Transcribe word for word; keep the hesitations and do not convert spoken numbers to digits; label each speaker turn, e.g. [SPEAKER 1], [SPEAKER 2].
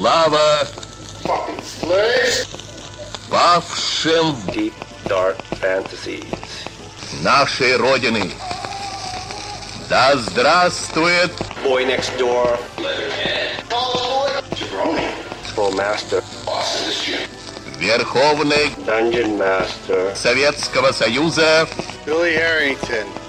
[SPEAKER 1] Слава павшим
[SPEAKER 2] Deep dark fantasies.
[SPEAKER 1] нашей Родины. Да здравствует
[SPEAKER 2] Boy Next Door. Full Master.
[SPEAKER 1] Верховный
[SPEAKER 2] Dungeon Master.
[SPEAKER 1] Советского Союза
[SPEAKER 3] Billy Harrington.